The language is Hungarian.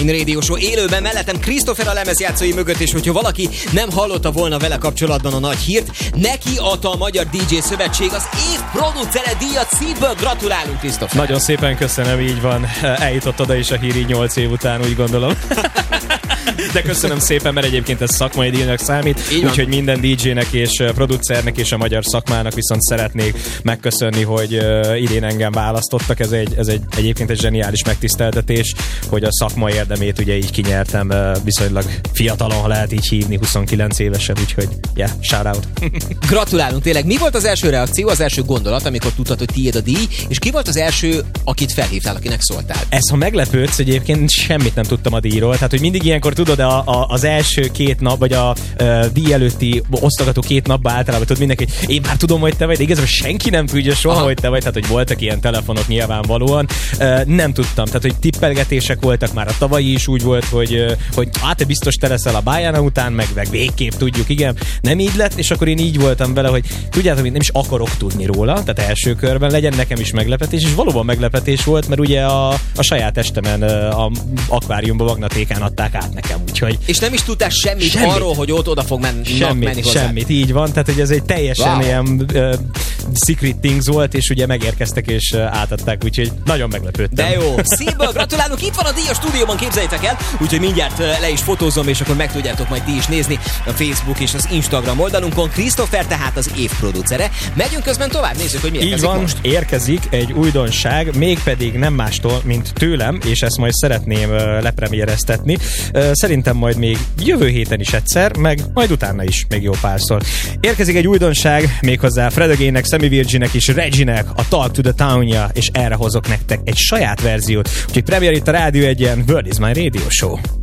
Radio Show élőben, mellettem Christopher a lemezjátszói mögött, és hogyha valaki nem hallotta volna vele kapcsolatban a nagy hírt, neki adta a Magyar DJ Szövetség az év producere díjat szívből. Gratulálunk, Christopher! Nagyon szépen köszönöm, így van. Eljutott oda is a hír így 8 év után, úgy gondolom. De köszönöm szépen, mert egyébként ez szakmai díjnak számít, úgyhogy minden DJ-nek és producernek és a magyar szakmának viszont szeretnék megköszönni, hogy idén engem választottak. Ez egyébként egy zseniális megtiszteltetés, hogy a szakma érdemét ugye így kinyertem, viszonylag fiatalon, ha lehet így hívni, 29 évesen, úgyhogy shout out. Gratulálunk tényleg. Mi volt az első reakció, az első gondolat, amikor tudtad, hogy tiéd a díj, és ki volt az első, akit felhívtál, akinek szóltál? Ez, ha meglepődsz, egyébként semmit nem tudtam a díjról, tehát hogy mindig ilyenkor tudod, az első 2 nap, vagy a díj előtti osztogató 2 napban általában tudod mindenki, hogy én már tudom, hogy te vagy, de igazából senki nem tudja soha, hogy te vagy, tehát hogy voltak ilyen telefonok nyilvánvalóan. Nem tudtam, tehát hogy tippelgetések voltak, már a tavalyi is úgy volt, hogy te biztos te leszel a Bájána után, meg végképp tudjuk, igen, nem így lett, és akkor én így voltam vele, hogy tudjátok, hogy nem is akarok tudni róla, tehát első körben legyen nekem is meglepetés, és valóban meglepetés volt, mert ugye a saját estemen a akváriumban magnatékán adták át nekem, úgyhogy... És nem is tudtál semmit arról, hogy ott oda fog menni hozzá. Semmit, így van, tehát hogy ez egy teljesen ilyen secret things volt, és ugye megérkeztek és átadták, úgyhogy nagyon meglepődtem. De jó, szívből gratulálunk, itt van a díj a stúdióban, képzeljétek el, úgyhogy mindjárt le is fotózom, és akkor meg tudjátok majd ti is nézni a Facebook és az Instagram oldalunkon. Christopher tehát az év producere. Megyünk közben tovább, nézzük, hogy mi érkezik most. Érkezik egy újdonság, mégpedig nem mástól, mint tőlem, és ezt majd szeretném lepremiereztetni. Szerintem majd még jövő héten is egyszer, meg majd utána is még jó párszor. Érkezik egy újdonság, méghozzá Fred Againnek, Sammy Virginnek és Reginek a Talk to the Town-ja, és erre hozok nektek egy saját verziót. Úgyhogy premier itt a Rádió 1-en, World is my Radio Show.